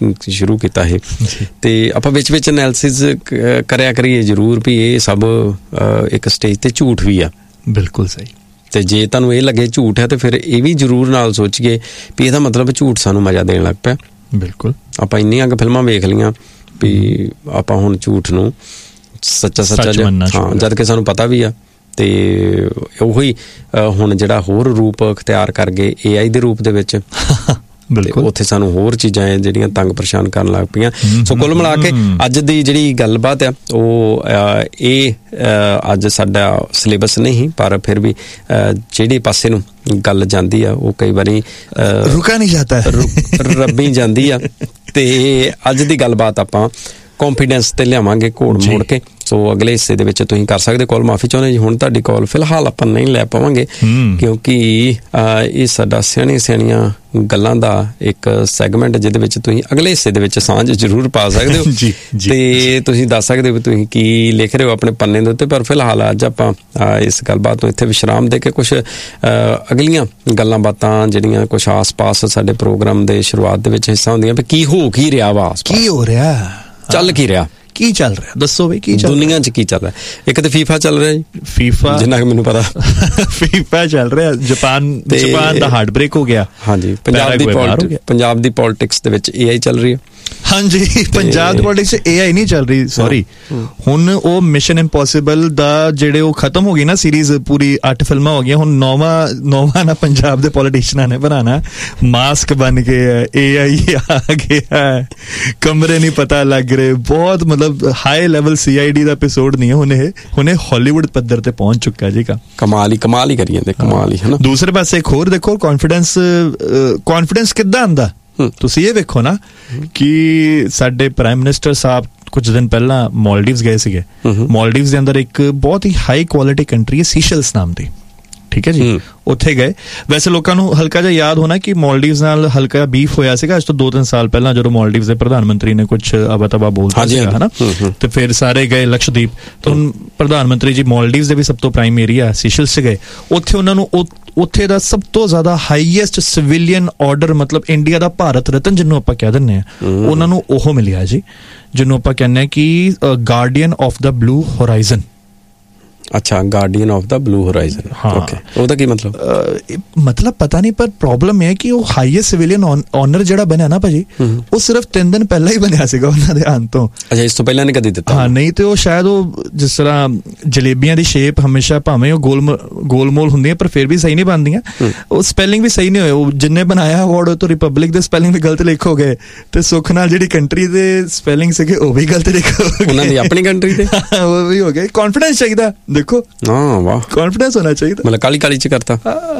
ਸ਼ੁਰੂ ਕੀਤਾ ਇਹ, ਅਤੇ ਆਪਾਂ ਵਿੱਚ ਐਨਾਲਿਸਿਸ ਕਰਿਆ ਕਰੀਏ ਜ਼ਰੂਰ ਵੀ ਇਹ ਸਭ ਇੱਕ ਸਟੇਜ 'ਤੇ ਝੂਠ ਵੀ ਆ। ਬਿਲਕੁਲ ਸਹੀ। ਅਤੇ ਜੇ ਤੁਹਾਨੂੰ ਇਹ ਲੱਗੇ ਝੂਠ ਹੈ ਤਾਂ ਫਿਰ ਇਹ ਵੀ ਜ਼ਰੂਰ ਨਾਲ ਸੋਚੀਏ ਵੀ ਇਹਦਾ ਮਤਲਬ ਝੂਠ ਸਾਨੂੰ ਮਜ਼ਾ ਦੇਣ ਲੱਗ ਪਿਆ। ਬਿਲਕੁਲ। ਆਪਾਂ ਇੰਨੀਆਂ ਕੁ ਫਿਲਮਾਂ ਵੇਖ ਲਈਆਂ ਵੀ ਆਪਾਂ ਹੁਣ ਝੂਠ ਨੂੰ ਸੱਚਾ ਹਾਂ, ਜਦ ਕਿ ਸਾਨੂੰ ਪਤਾ ਵੀ ਆ। ਅਤੇ ਉਹੀ ਹੁਣ ਜਿਹੜਾ ਹੋਰ ਰੂਪ ਅਖਤਿਆਰ ਕਰ ਗਏ AI ਦੇ ਰੂਪ ਦੇ ਵਿੱਚ, ਬਿਲਕੁਲ, ਉੱਥੇ ਸਾਨੂੰ ਹੋਰ ਚੀਜ਼ਾਂ ਜਿਹੜੀਆਂ ਤੰਗ ਪਰੇਸ਼ਾਨ ਕਰਨ ਲੱਗ ਪਈਆਂ। ਸੋ ਕੁੱਲ ਮਿਲਾ ਕੇ ਅੱਜ ਦੀ ਜਿਹੜੀ ਗੱਲਬਾਤ ਆ ਉਹ ਇਹ ਅੱਜ ਸਾਡਾ ਸਿਲੇਬਸ ਨਹੀਂ, ਪਰ ਫਿਰ ਵੀ ਜਿਹੜੇ ਪਾਸੇ ਨੂੰ ਗੱਲ ਜਾਂਦੀ ਆ ਉਹ ਕਈ ਵਾਰੀ ਰੁਕਾ ਨਹੀਂ ਜਾਂਦਾ, ਰੱਬੀ ਜਾਂਦੀ ਆ। ਅਤੇ ਅੱਜ ਦੀ ਗੱਲਬਾਤ ਆਪਾਂ ਕੌਨਫੀਡੈਂਸ 'ਤੇ ਲਿਆਵਾਂਗੇ ਘੋੜ ਮੋੜ ਕੇ। ਸੋ ਅਗਲੇ ਹਿੱਸੇ ਦੇ ਵਿੱਚ ਤੁਸੀਂ ਕਰ ਸਕਦੇ ਕਾਲ। ਮਾਫੀ ਚਾਹੁੰਦੇ ਜੀ, ਹੁਣ ਤੁਹਾਡੀ ਕਾਲ ਫਿਲਹਾਲ ਆਪਾਂ ਨਹੀਂ ਲੈ ਪਾਵਾਂਗੇ ਕਿਉਂਕਿ ਇਹ ਸਾਡਾ ਸਿਆਣੀਆਂ ਗੱਲਾਂ ਦਾ ਇੱਕ ਸੈਗਮੈਂਟ ਜਿਹਦੇ ਵਿੱਚ ਤੁਸੀਂ ਅਗਲੇ ਹਿੱਸੇ ਦੇ ਵਿੱਚ ਸਾਂਝ ਜ਼ਰੂਰ ਪਾ ਸਕਦੇ ਹੋ ਅਤੇ ਤੁਸੀਂ ਦੱਸ ਸਕਦੇ ਹੋ ਵੀ ਤੁਸੀਂ ਕੀ ਲਿਖ ਰਹੇ ਹੋ ਆਪਣੇ ਪੰਨੇ ਦੇ ਉੱਤੇ। ਪਰ ਫਿਲਹਾਲ ਅੱਜ ਆਪਾਂ ਇਸ ਗੱਲਬਾਤ ਨੂੰ ਇੱਥੇ ਵਿਸ਼ਰਾਮ ਦੇ ਕੇ ਕੁਛ ਅਗਲੀਆਂ ਗੱਲਾਂ ਬਾਤਾਂ ਜਿਹੜੀਆਂ ਕੁਛ ਆਸ ਪਾਸ ਸਾਡੇ ਪ੍ਰੋਗਰਾਮ ਦੇ ਸ਼ੁਰੂਆਤ ਦੇ ਵਿੱਚ ਹਿੱਸਾ ਹੁੰਦੀਆਂ ਵੀ ਕੀ ਰਿਹਾ ਵਾ, ਕੀ ਹੋ ਰਿਹਾ, ਚੱਲ ਕੀ ਰਿਹਾ, ਕੀ ਚੱਲ ਰਿਹਾ, ਦੱਸੋ ਬਈ ਕੀ ਦੁਨੀਆ 'ਚ ਕੀ ਚੱਲ ਰਿਹਾ। ਇੱਕ ਤਾਂ ਫੀਫਾ ਚੱਲ ਰਿਹਾ ਜੀ, ਫੀਫਾ ਜਿੰਨਾ ਕਿ ਮੈਨੂੰ ਪਤਾ ਫੀਫਾ ਚੱਲ ਰਿਹਾ। ਜਪਾਨ ਦਾ ਹਾਰਟ ਬ੍ਰੇਕ ਹੋ ਗਿਆ। ਹਾਂਜੀ, ਪੰਜਾਬ ਦੀ ਪੋਲਿਟਿਕਸ ਦੇ ਵਿੱਚ AI ਚੱਲ ਰਹੀ ਹੈ। ਹਾਂਜੀ, ਪੰਜਾਬ ਦੀ ਪੋਲਿਟਿਕਸ AI ਨਹੀਂ ਚੱਲ ਰਹੀ, ਸੌਰੀ। ਹੁਣ ਉਹ ਮਿਸ਼ਨ ਇੰਪੋਸੀਬਲ ਦਾ ਜਿਹੜੇ ਉਹ ਖਤਮ ਹੋ ਗਈ ਨਾ ਸੀਰੀਜ਼, ਪੂਰੀ 8 ਫਿਲਮਾਂ ਹੋ ਗਈਆਂ। ਹੁਣ ਨੌਵਾਂ ਨਾ ਪੰਜਾਬ ਦੇ ਪੋਲੀਟੀਸ਼ੀਅਨਾਂ ਨੇ ਬਣਾਉਣਾ। ਮਾਸਕ ਬਣ ਕੇ AI ਆ ਗਿਆ, ਕਮਰੇ ਨਹੀਂ ਪਤਾ ਲੱਗ ਰਹੇ। ਬਹੁਤ ਮਤਲਬ ਹਾਈ ਲੈਵਲ CID ਦਾ ਐਪੀਸੋਡ ਨਹੀਂ ਹੈ ਹੁਣ ਇਹ ਹਾਲੀਵੁੱਡ ਪੱਧਰ ਤੇ ਪਹੁੰਚ ਚੁੱਕਾ ਜੀ। ਕਮਾਲ ਹੀ ਕਰੀ ਜਾਂਦੇ, ਕਮਾਲ ਹੀ ਹੈ ਨਾ। ਦੂਸਰੇ ਪਾਸੇ ਇੱਕ ਹੋਰ ਦੇਖੋ, ਕੌਨਫੀਡੈਂਸ ਕਿੱਦਾਂ ਆਉਂਦਾ। ਤੁਸੀਂ ਇਹ ਵੇਖੋ ਨਾ ਕਿ ਸਾਡੇ ਪ੍ਰਾਈਮ ਮਿਨਿਸਟਰ ਸਾਹਿਬ ਕੁਝ ਦਿਨ ਪਹਿਲਾਂ ਮਾਲਦੀਵਸ ਗਏ ਸੀਗੇ। ਮਾਲਦੀਵਸ ਦੇ ਅੰਦਰ ਇੱਕ ਬਹੁਤ ਹੀ ਹਾਈ ਕੁਆਲਿਟੀ ਕੰਟਰੀ ਹੈ ਸੀਸ਼ਲਸ ਨਾਮ ਦੀ, ਠੀਕ ਹੈ ਜੀ। ਉੱਥੇ ਗਏ। ਵੈਸੇ ਲੋਕਾਂ ਨੂੰ ਹਲਕਾ ਜਿਹਾ ਯਾਦ ਹੋਣਾ ਕਿ ਮਾਲਦੀਵਸ ਨਾਲ ਹਲਕਾ ਬੀਫ ਹੋਇਆ ਸੀਗਾ ਅੱਜ ਤੋਂ 2-3 ਸਾਲ ਪਹਿਲਾਂ, ਜਦੋਂ ਮਾਲਦੀਵਸ ਦੇ ਪ੍ਰਧਾਨ ਮੰਤਰੀ ਨੇ ਕੁਝ ਅਬਾ-ਤਬਾ ਬੋਲਤਾ ਸੀਗਾ, ਹਨਾ। ਤੇ ਫਿਰ ਸਾਰੇ ਗਏ ਲਕਸ਼ਦੀਪ। ਤਾਂ ਹੁਣ ਪ੍ਰਧਾਨ ਮੰਤਰੀ ਜੀ ਮਾਲਦੀਵਸ ਦੇ ਵੀ ਸਭ ਤੋਂ ਪ੍ਰਾਈਮ ਏਰੀਆ ਸੀਸ਼ਲਸ 'ਚ ਗਏ। ਉੱਥੇ ਉਹਨਾਂ ਨੂੰ ਉੱਥੇ ਦਾ ਸਭ ਤੋਂ ਜ਼ਿਆਦਾ ਹਾਈਐਸਟ ਸਿਵਿਲੀਅਨ ਆਰਡਰ, ਮਤਲਬ ਇੰਡੀਆ ਦਾ ਭਾਰਤ ਰਤਨ ਜਿਹਨੂੰ ਆਪਾਂ ਕਹਿ ਦਿੰਦੇ ਹਾਂ, ਉਹਨਾਂ ਨੂੰ ਉਹ ਮਿਲਿਆ ਜੀ, ਜਿਹਨੂੰ ਆਪਾਂ ਕਹਿੰਦੇ ਹਾਂ ਕਿ guardian of the blue horizon. ਅੱਛਾ, guardian of the blue horizon. Okay, ਉਹਦਾ ਕੀ ਮਤਲਬ? ਮਤਲਬ ਪਤਾ ਨਹੀਂ, ਪਰ ਪ੍ਰੋਬਲਮ ਹੈ ਕਿ ਉਹ ਹਾਈਐਸਟ ਸਿਵਿਲੀਅਨ ਆਨਰ ਜਿਹੜਾ ਬਣਿਆ ਨਾ ਭਾਜੀ, ਉਹ ਸਿਰਫ 3 ਦਿਨ ਪਹਿਲਾਂ ਹੀ ਬਣਿਆ ਸੀਗਾ ਉਹਨਾਂ ਦੇ ਆਉਣ ਤੋਂ। ਅੱਛਾ, ਇਸ ਤੋਂ ਪਹਿਲਾਂ ਨਹੀਂ ਕਦੇ ਦਿੱਤਾ? ਹਾਂ, ਨਹੀਂ। ਤੇ ਉਹ ਸ਼ਾਇਦ ਉਹ ਜਿਸ ਤਰ੍ਹਾਂ ਜਲੇਬੀਆਂ ਦੀ ਸ਼ੇਪ ਹਮੇਸ਼ਾ ਭਾਵੇਂ ਉਹ ਗੋਲ-ਮੋਲ ਹੁੰਦੀਆਂ ਪਰ ਫਿਰ ਵੀ ਸਹੀ ਨਹੀਂ ਬਣਦੀਆਂ। ਉਹ ਸਪੈਲਿੰਗ ਵੀ ਸਹੀ ਨਹੀਂ ਹੋਏ। ਉਹ ਜਿੰਨੇ ਬਣਾਇਆ ਅਵਾਰਡ ਤੋਂ ਰਿਪਬਲਿਕ ਦੇ ਸਪੈਲਿੰਗ ਵੀ ਗਲਤ ਲਿਖੋ ਗਏ, ਤੇ ਸੁੱਖ ਨਾਲ ਜਿਹੜੀ ਕੰਟਰੀ ਦੇ ਸਪੈਲਿੰਗ ਸੀਗੇ ਉਹ ਵੀ ਗਲਤ ਲਿਖੋ ਗਏ, ਉਹਨਾਂ ਦੀ ਆਪਣੀ ਕੰਟਰੀ ਦੇ ਉਹ ਵੀ ਹੋ ਗਏ। ਕੌਨਫੀਡੈਂਸ ਚਾਹੀਦਾ, ਦੇਖੋ। ਹਾਂ, ਵਾਹ, ਕੌਨਫੀਡੈਂਸ ਹੋਣਾ ਚਾਹੀਦਾ। ਮਤਲਬ ਕਾਲੀ ਚ ਕਰਤਾ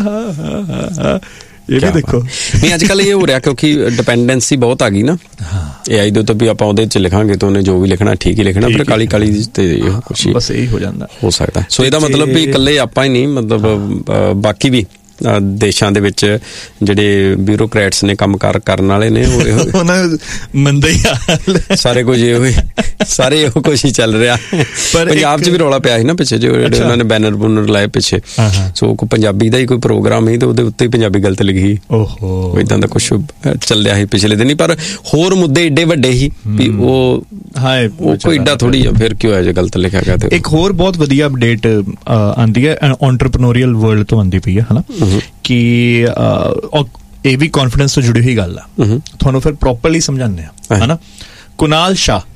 ਇਹ ਵੀ ਦੇਖੋ। ਨਹੀਂ, ਅੱਜ ਕੱਲ੍ਹ ਇਹ ਹੋ ਰਿਹਾ ਕਿਉਂਕਿ ਡਿਪੈਂਡੈਂਸੀ ਬਹੁਤ ਆ ਗਈ ਨਾ AI ਦੇ ਉੱਤੇ, ਵੀ ਆਪਾਂ ਉਹਦੇ 'ਚ ਲਿਖਾਂਗੇ ਤਾਂ ਉਹਨੇ ਜੋ ਵੀ ਲਿਖਣਾ ਠੀਕ ਹੀ ਲਿਖਣਾ। ਫਿਰ ਕਾਲੀ ਤੇ ਕੁਛ ਬਸ ਇਹੀ ਹੋ ਜਾਂਦਾ, ਹੋ ਸਕਦਾ। ਸੋ ਇਹਦਾ ਮਤਲਬ ਵੀ ਇਕੱਲੇ ਆਪਾਂ ਹੀ ਨਹੀਂ, ਮਤਲਬ ਬਾਕੀ ਵੀ ਦੇਸ਼ਾਂ ਦੇ ਵਿੱਚ ਜਿਹੜੇ ਬਿਊਰੋਕਰੈਟਸ ਨੇ, ਕੰਮਕਾਰ ਕਰਨ ਵਾਲੇ ਨੇ, ਮੰਦਾ ਹੀ ਸਾਰੇ ਕੁਝ ਇਹੋ ਕੁਛ ਹੀ ਚੱਲ ਰਿਹਾ। ਪਰ ਪੰਜਾਬ 'ਚ ਵੀ ਰੌਲਾ ਪਿਆ ਸੀ ਨਾ ਪਿੱਛੇ, ਜਿਹੜੇ ਉਹਨਾਂ ਨੇ ਬੈਨਰ ਲਾਏ ਪਿੱਛੇ। ਸੋ ਕੋਈ ਪੰਜਾਬੀ ਦਾ ਹੀ ਕੋਈ ਪ੍ਰੋਗਰਾਮ ਸੀ ਤੇ ਉਹਦੇ ਉੱਤੇ ਪੰਜਾਬੀ ਗਲਤ ਲਿਖੀ। ਓਹੋ, ਏਦਾਂ ਦਾ ਕੁਛ ਚੱਲਿਆ ਸੀ ਪਿਛਲੇ ਦਿਨੀ। ਪਰ ਹੋਰ ਮੁੱਦੇ ਏਡੇ ਵੱਡੇ ਸੀ ਵੀ ਉਹ ਕੋਈ ਏਡਾ ਥੋੜੀ ਆ, ਫਿਰ ਕਿਉਂ ਜੇ ਗਲਤ ਲਿਖਿਆ ਗਿਆ। ਤੇ ਇੱਕ ਹੋਰ ਬਹੁਤ ਵਧੀਆ ਅਪਡੇਟ ਆਉਂਦੀ ਹੈ, ਐਂਟਰਪ੍ਰੈਨਿਓਰੀਅਲ ਵਰਲਡ ਤੋਂ ਆਉਂਦੀ ਪਈ ਹੈ, ਹਨਾ, ਕਿ ਇਹ ਵੀ ਕੌਨਫੀਡੈਂਸ ਤੋਂ ਜੁੜੀ ਹੋਈ ਗੱਲ ਆ। ਤੁਹਾਨੂੰ ਫਿਰ ਪ੍ਰੋਪਰਲੀ ਸਮਝਾਉਂਦੇ ਆ, ਹਨਾ। ਕੁਨਾਲ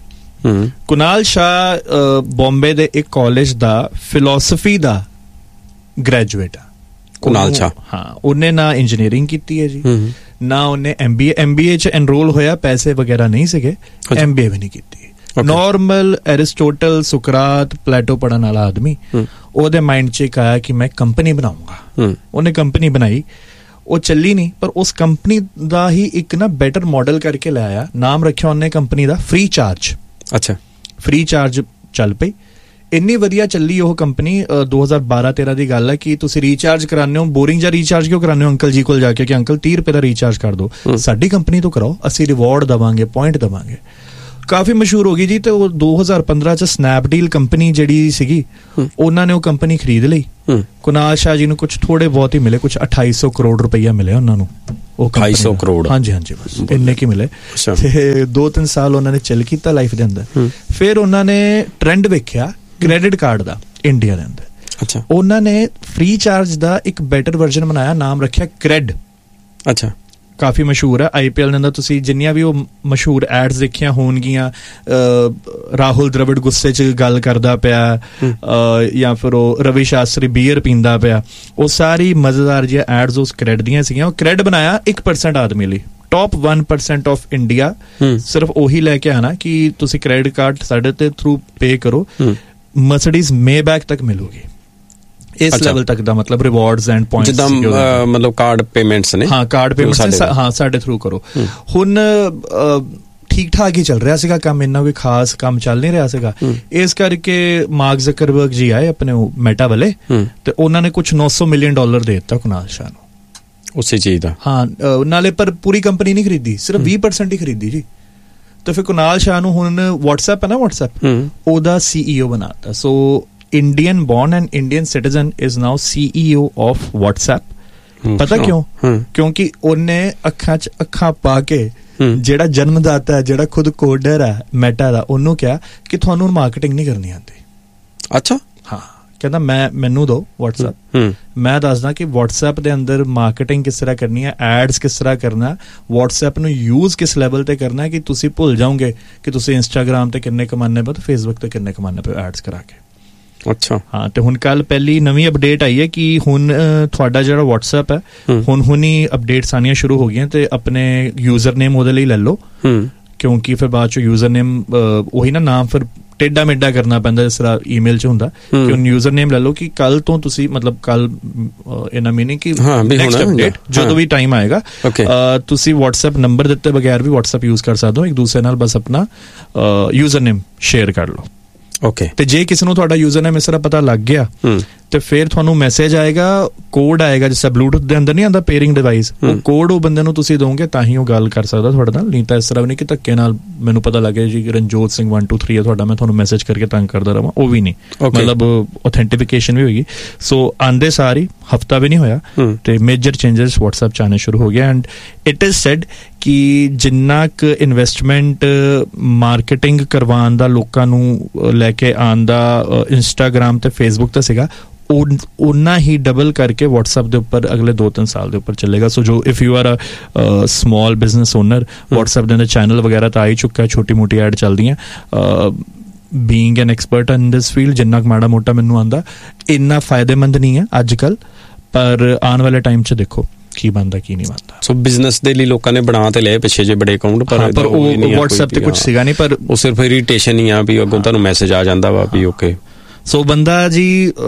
ਸ਼ਾਹ ਬੰਬੇ ਦੇ ਇੱਕ ਕਾਲਜ ਦਾ ਫਿਲਾਸਫੀ ਦਾ ਗ੍ਰੈਜੂਏਟ ਆ। ਕੁਨਾਲ ਸ਼ਾਹ, ਹਾਂ, ਉਹਨੇ ਨਾ ਇੰਜੀਨੀਅਰਿੰਗ ਕੀਤੀ ਹੈ ਜੀ, ਨਾ ਉਹਨੇ MBA 'ਚ ਐਨਰੋਲ ਹੋਇਆ, ਪੈਸੇ ਵਗੈਰਾ ਨਹੀਂ ਸੀਗੇ। MBA ਵੀ ਨਹੀਂ ਕੀਤੀ। ਨੋਰਮਲ ਐਰਿਸਟੋਟਲ, ਸੁਕਰਾਤ, ਪਲੇਟੋ ਪੜ੍ਹਨ ਵਾਲਾ ਆਦਮੀ। ਉਹਦੇ ਮਾਈਂਡ 'ਚ ਇੱਕ ਆਇਆ ਕਿ ਮੈਂ ਕੰਪਨੀ ਬਣਾਊਂਗਾ। ਉਹਨੇ ਕੰਪਨੀ ਬਣਾਈ, ਉਹ ਚੱਲੀ ਨਹੀਂ, ਪਰ ਉਸ ਕੰਪਨੀ ਦਾ ਹੀ ਇੱਕ ਨਾ ਬੈਟਰ ਮਾਡਲ ਕਰਕੇ ਲਾਇਆ। ਨਾਮ ਰੱਖਿਆ ਉਹਨੇ ਕੰਪਨੀ ਦਾ ਫ੍ਰੀ ਚਾਰਜ। ਅੱਛਾ, ਫ੍ਰੀ ਚਾਰਜ ਚੱਲ ਪਈ, ਇੰਨੀ ਵਧੀਆ ਚੱਲੀ ਉਹ ਕੰਪਨੀ। 2012-13 ਦੀ ਗੱਲ ਹੈ ਕਿ ਤੁਸੀਂ ਰੀਚਾਰਜ ਕਰਾਉਂਦੇ ਹੋ, ਬੋਰਿੰਗ ਜਾਂ ਰੀਚਾਰਜ ਕਿਉਂ ਕਰਾਉਂਦੇ ਹੋ ਅੰਕਲ ਜੀ ਕੋਲ ਜਾ ਕੇ ਕਿ ਅੰਕਲ 30 ਰੁਪਏ ਦਾ ਰੀਚਾਰਜ ਕਰ ਦਿਓ, ਸਾਡੀ ਕੰਪਨੀ ਤੋਂ ਕਰਾਓ, ਅਸੀਂ ਰਿਵਾਰਡ ਦੇਵਾਂਗੇ, ਪੁਆਇੰਟ ਦੇਵਾਂਗੇ। ਕਾਫੀ ਮਸ਼ਹੂਰ ਹੋ ਗਈ ਜੀ। ਤੇ ਉਹ 2015 'ਚ ਸਨੈਪਡੀਲ ਕੰਪਨੀ ਜਿਹੜੀ ਸੀਗੀ, ਉਹਨਾਂ ਨੇ ਉਹ ਕੰਪਨੀ ਖਰੀਦ ਲਈ। ਕੁਨਾਲ ਸ਼ਾਹ ਜੀ ਨੂੰ ਕੁਛ ਥੋੜੇ ਬਹੁਤ ਹੀ ਮਿਲੇ, ਕੁਛ 2800 ਕਰੋੜ ਰੁਪਈਆ ਮਿਲਿਆ ਉਹਨਾਂ ਨੂੰ। ਉਹ 250 ਕਰੋੜ ਹਾਂਜੀ ਬਸ ਇੰਨੇ ਕੀ ਮਿਲੇ ਤੇ 2-3 ਸਾਲ ਉਹਨਾਂ ਨੇ ਚੱਲ ਕੀਤਾ ਲਾਈਫ ਦੇ ਅੰਦਰ। ਫਿਰ ਉਹਨਾਂ ਨੇ ਟ੍ਰੈਂਡ ਵੇਖਿਆ ਕ੍ਰੈਡਿਟ ਕਾਰਡ ਦਾ ਇੰਡੀਆ ਦੇ ਅੰਦਰ। ਅੱਛਾ। ਉਹਨਾਂ ਨੇ ਫ੍ਰੀ ਚਾਰਜ ਦਾ ਇੱਕ ਬੈਟਰ ਵਰਜ਼ਨ ਬਣਾਇਆ, ਨਾਮ ਰੱਖਿਆ ਕ੍ਰੈਡ। ਅੱਛਾ। ਕਾਫੀ ਮਸ਼ਹੂਰ ਹੈ IPL ਦੇ ਅੰਦਰ। ਤੁਸੀਂ ਜਿੰਨੀਆਂ ਵੀ ਉਹ ਮਸ਼ਹੂਰ ਐਡਸ ਦੇਖੀਆਂ ਹੋਣਗੀਆਂ, ਰਾਹੁਲ ਦ੍ਰਵਿੜ ਗੁੱਸੇ 'ਚ ਗੱਲ ਕਰਦਾ ਪਿਆ ਜਾਂ ਫਿਰ ਉਹ ਰਵੀ ਸ਼ਾਸਤਰੀ ਬੀਅਰ ਪੀਂਦਾ ਪਿਆ, ਉਹ ਸਾਰੀ ਮਜ਼ੇਦਾਰ ਜਿਹੀਆਂ ਐਡਸ ਉਸ ਕ੍ਰੈਡ ਦੀਆਂ ਸੀਗੀਆਂ। ਉਹ ਕ੍ਰੈਡ ਬਣਾਇਆ 1% ਆਦਮੀ ਲਈ, ਟੌਪ 1% ਆਫ ਇੰਡੀਆ ਸਿਰਫ ਉਹੀ ਲੈ ਕੇ ਆਣਾ ਕਿ ਤੁਸੀਂ ਕ੍ਰੈਡਿਟ ਕਾਰਡ ਸਾਡੇ ਤੇ ਥਰੂ ਪੇ ਕਰੋ, ਮਰਸੀਡੀਜ਼ ਮੇਬੈਕ ਤੱਕ ਮਿਲੂਗੀ। ਇਸ ਲੈਵਲ ਤੱਕ ਦਾ ਮਤਲਬ ਰਿਵਾਰਡਸ ਐਂਡ ਪੁਆਇੰਟਸ, ਜਿੱਦਾਂ ਮਤਲਬ ਕਾਰਡ ਪੇਮੈਂਟਸ ਨੇ। ਹਾਂ, ਕਾਰਡ ਪੇਮੈਂਟਸ ਸਾਡੇ ਥਰੂ ਕਰੋ। ਹੁਣ ਠੀਕ ਠਾਕ ਹੀ ਚੱਲ ਰਿਹਾ ਸੀਗਾ ਕੰਮ, ਇੰਨਾ ਕੋਈ ਖਾਸ ਕੰਮ ਚੱਲ ਨਹੀਂ ਰਿਹਾ ਸੀਗਾ। ਇਸ ਕਰਕੇ ਮਾਰਕ ਜ਼ਕਰਬਰਗ ਜੀ ਆਏ ਆਪਣੇ ਮੈਟਾ ਵਾਲੇ ਤੇ ਉਹਨਾਂ ਨੇ ਕੁਝ $900 ਮਿਲੀਅਨ ਦੇ ਦਿੱਤਾ ਕੁਨਾਲ ਸ਼ਾਹ ਨੂੰ ਉਸੇ ਚੀਜ਼ ਦਾ। ਹਾਂ, ਨਾਲੇ ਪਰ ਪੂਰੀ ਕੰਪਨੀ ਨਹੀਂ ਖਰੀਦੀ, ਸਿਰਫ 20% ਹੀ ਖਰੀਦੀ ਜੀ। ਤੇ ਫਿਰ ਕੁਨਾਲ ਸ਼ਾਹ ਨੂੰ ਹੁਣ WhatsApp ਹੈ ਨਾ, WhatsApp ਉਹਦਾ CEO ਬਣਾਤਾ। ਸੋ Indian born and Indian citizen is now CEO of WhatsApp। ਪਤਾ ਕਿਉਂ? ਕਿਉਂਕਿ ਉਹਨੇ ਅੱਖਾਂ 'ਚ ਅੱਖਾਂ ਪਾ ਕੇ ਜਿਹੜਾ ਜਨਮਦਾਤਾ ਹੈ, ਜਿਹੜਾ ਖੁਦ ਕੋਡਰ ਹੈ ਮੈਟਾ ਦਾ, ਉਹਨੂੰ ਕਿਹਾ ਕਿ ਤੁਹਾਨੂੰ ਮਾਰਕੀਟਿੰਗ ਨਹੀਂ ਕਰਨੀ ਆਉਂਦੀ। ਅੱਛਾ। ਹਾਂ, ਕਹਿੰਦਾ ਮੈਨੂੰ ਦਿਓ WhatsApp, ਮੈਂ ਦੱਸਦਾ ਕਿ WhatsApp ਦੇ ਅੰਦਰ ਮਾਰਕੀਟਿੰਗ ਕਿਸ ਤਰ੍ਹਾਂ ਕਰਨੀ ਹੈ, ਐਡਸ ਕਿਸ ਤਰ੍ਹਾਂ ਕਰਨਾ, WhatsApp ਨੂੰ ਯੂਜ਼ ਕਿਸ ਲੈਵਲ ਤੇ ਕਰਨਾ ਕਿ ਤੁਸੀਂ ਭੁੱਲ ਜਾਓਗੇ ਕਿ ਤੁਸੀਂ Instagram ਤੇ ਕਿੰਨੇ ਕਮਾਉਂਦੇ ਪਏ ਤੇ Facebook ਤੇ ਕਿੰਨੇ ਕਮਾਉਂਦੇ ਪਏ ਐਡਸ ਕਰਾ ਕੇ। ਅੱਛਾ। ਹਾਂ, ਤੇ ਹੁਣ ਕੱਲ ਪਹਿਲੀ ਨਵੀਂ ਅਪਡੇਟ ਆਈ ਹੈ ਕਿ ਹੁਣ ਤੁਹਾਡਾ ਜਿਹੜਾ WhatsApp ਹੈ ਹੁਣੀ ਅਪਡੇਟਸ ਆਉਣੀਆਂ ਸ਼ੁਰੂ ਹੋ ਗਈਆਂ ਤੇ ਆਪਣੇ ਯੂਜ਼ਰ ਨੇਮ ਉਹਦੇ ਲਈ ਲੈ ਲਓ, ਕਿਉਂਕਿ ਫਿਰ ਬਾਅਦ ਚੋਂ ਯੂਜ਼ਰ ਨੇਮ ਉਹੀ ਨਾ ਨਾਮ ਫਿਰ ਟੇਢਾ ਮੇਢਾ ਕਰਨਾ ਪੈਂਦਾ ਜਿਸ ਤਰ੍ਹਾਂ ਈਮੇਲ 'ਚ ਹੁੰਦਾ ਕਿ ਹੁਣ ਯੂਜ਼ਰ ਨੇਮ ਲੈ ਲਓ ਕਿ ਕੱਲ ਤੋਂ ਤੁਸੀਂ ਮਤਲਬ ਕੱਲ ਇਹਨਾਂ ਮੀਨਿੰਗ ਕਿ ਨੈਕਸਟ ਅਪਡੇਟ ਜਦੋਂ ਵੀ ਟਾਈਮ ਆਏਗਾ ਤੁਸੀਂ WhatsApp ਨੰਬਰ ਦਿੱਤੇ ਬਗੈਰ ਵੀ WhatsApp ਯੂਜ਼ ਕਰ ਸਕਦੇ ਹੋ, ਇੱਕ ਦੂਸਰੇ ਨਾਲ ਬਸ ਆਪਣਾ ਯੂਜ਼ਰ ਨੇਮ ਸ਼ੇਅਰ ਕਰ ਲਓ। ਓਕੇ। ਤੇ ਜੇ ਕਿਸੇ ਨੂੰ ਤੁਹਾਡਾ ਯੂਜ਼ਰ ਨੇਮ ਇਸ ਤਰ੍ਹਾਂ ਪਤਾ ਲੱਗ ਗਿਆ ਤੇ ਫਿਰ ਤੁਹਾਨੂੰ ਮੈਸੇਜ ਆਏਗਾ, ਕੋਡ ਆਏਗਾ, ਜਿਸ ਤਰ੍ਹਾਂ ਬਲੂਟੁੱਥ ਦੇ ਅੰਦਰ ਨਹੀਂ ਆਉਂਦਾ ਪੇਅਰਿੰਗ ਡਿਵਾਈਸ, ਉਹ ਕੋਡ ਉਹ ਬੰਦੇ ਨੂੰ ਤੁਸੀਂ ਦੋਗੇ ਤਾਂ ਹੀ ਉਹ ਗੱਲ ਕਰ ਸਕਦਾ ਤੁਹਾਡੇ ਨਾਲ। ਨਹੀਂ ਤਾਂ ਇਸ ਤਰ੍ਹਾਂ ਵੀ ਨਹੀਂ ਕਿ ਧੱਕੇ ਨਾਲ ਮੈਨੂੰ ਪਤਾ ਲੱਗੇ ਜੀ ਰਣਜੋਤ ਸਿੰਘ 123 ਹੈ ਤੁਹਾਡਾ, ਮੈਂ ਤੁਹਾਨੂੰ ਮੈਸੇਜ ਕਰਕੇ ਤੰਗ ਕਰਦਾ ਰਹਾਂ, ਉਹ ਵੀ ਨਹੀਂ। ਮਤਲਬ ਆਥੈਂਟੀਫਿਕੇਸ਼ਨ ਵੀ ਹੋਏਗੀ। ਸੋ ਆਂਦੇ ਸਾਰੀ ਹਫਤਾ ਵੀ ਨਹੀਂ ਹੋਇਆ ਤੇ ਮੇਜਰ ਚੇਂਜਸ WhatsApp 'ਚ ਆਉਣੇ ਸ਼ੁਰੂ ਹੋ ਗਿਆ। ਐਂਡ ਇਟ ਇਜ਼ ਸੈਡ ਕਿ ਜਿੰਨਾ ਕੁ ਇਨਵੈਸਟਮੈਂਟ ਮਾਰਕੀਟਿੰਗ ਕਰਵਾਉਣ ਦਾ, ਲੋਕਾਂ ਨੂੰ ਲੈ ਕੇ ਆਉਣ ਦਾ Instagram ਤੇ Facebook ਤੇ ਸੀਗਾ, ਉਨਾ ਹੀ ਡਬਲ ਕਰਕੇ WhatsApp ਦੇ ਉੱਪਰ ਅਗਲੇ 2-3 ਸਾਲ ਦੇ ਉੱਪਰ ਚੱਲੇਗਾ। ਸੋ ਜੋ if you are a small business owner, WhatsApp ਦੇ ਅੰਦਰ ਚੈਨਲ ਵਗੈਰਾ ਤਾਂ ਆ ਹੀ ਚੁੱਕਾ, ਛੋਟੀ ਮੋਟੀ ਐਡ ਚੱਲਦੀਆਂ। Being an expert in this field, ਜਿੰਨਾ ਮਾੜਾ ਮੋਟਾ ਮੈਨੂੰ ਆਉਂਦਾ, ਇੰਨਾ ਫਾਇਦੇਮੰਦ ਨਹੀਂ ਹੈ ਅੱਜ ਕੱਲ, ਪਰ ਆਉਣ ਵਾਲੇ ਟਾਈਮ 'ਚ ਦੇਖੋ ਕੀ ਬਣਦਾ ਕੀ ਨਹੀਂ ਬਣਦਾ। ਸੋ ਬਿਜ਼ਨਸ ਦੇ ਲਈ ਲੋਕਾਂ ਨੇ ਬਣਾ ਤੇ ਲਏ ਪਿੱਛੇ ਜੇ ਬੜੇ ਅਕਾਊਂਟ, ਪਰ ਉਹ WhatsApp ਤੇ ਕੁਝ ਸੀਗਾ ਨਹੀਂ, ਪਰ ਉਹ ਸਿਰਫ ਇਰੀਟੇਸ਼ਨ ਹੀ ਆ ਵੀ ਅੱਗੋਂ ਤੁਹਾਨੂੰ ਮੈਸੇਜ ਆ ਜਾਂਦਾ ਵਾ ਵੀ ਓਕੇ। ਸੋ ਬੰਦਾ ਜੀ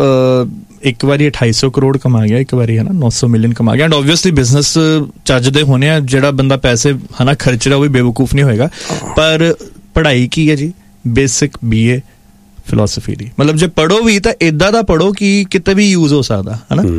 ਇੱਕ ਵਾਰੀ 250 ਕਰੋੜ ਕਮਾ ਗਿਆ, ਇੱਕ ਵਾਰੀ ਹੈ ਨਾ 900 ਮਿਲੀਅਨ ਕਮਾ ਗਿਆ। ਐਂਡ ਓਬਵੀਅਸਲੀ ਬਿਜ਼ਨਸ ਚੱਜ ਦੇ ਹੋਣੇ ਆ, ਜਿਹੜਾ ਬੰਦਾ ਪੈਸੇ ਹੈ ਨਾ ਖਰਚ ਰਿਹਾ ਉਹ ਵੀ ਬੇਵਕੂਫ ਨਹੀਂ ਹੋਏਗਾ। ਪਰ ਪੜ੍ਹਾਈ ਕੀ ਹੈ ਜੀ? ਬੇਸਿਕ BA ਫਿਲਾਸਫੀ ਦੀ। ਮਤਲਬ ਜੇ ਪੜ੍ਹੋ ਵੀ ਤਾਂ ਏਦਾਂ ਦਾ ਪੜ੍ਹੋ ਕਿ ਕਿਤੇ ਵੀ ਯੂਜ਼ ਹੋ ਸਕਦਾ ਹੈ ਨਾ।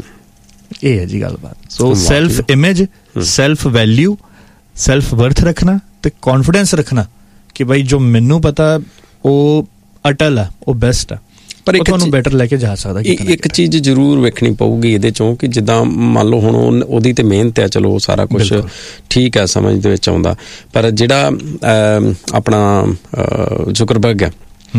ਇਹ ਹੈ ਜੀ ਗੱਲਬਾਤ। ਸੋ self image, self value, self worth ਰੱਖਣਾ ਤੇ ਕੌਨਫੀਡੈਂਸ ਰੱਖਣਾ ਕਿ ਬਈ ਜੋ ਮੈਨੂੰ ਪਤਾ ਉਹ ਅਟਲ ਆ, ਉਹ ਬੈਸਟ ਆ, ਪਰ ਤੁਹਾਨੂੰ ਬੈਟਰ ਲੈ ਕੇ ਜਾ ਸਕਦਾ। ਇੱਕ ਚੀਜ਼ ਜ਼ਰੂਰ ਵੇਖਣੀ ਪਊਗੀ ਇਹਦੇ ਚੋਂ ਕਿ ਜਿੱਦਾਂ ਮੰਨ ਲਓ ਹੁਣ ਉਹਦੀ ਤੇ ਮਿਹਨਤ ਹੈ, ਚਲੋ ਸਾਰਾ ਕੁਝ ਠੀਕ ਹੈ, ਸਮਝ ਦੇ ਵਿੱਚ ਆਉਂਦਾ, ਪਰ ਜਿਹੜਾ ਆਪਣਾ ਜ਼ੁਕਰਬਰਗ ਹੈ,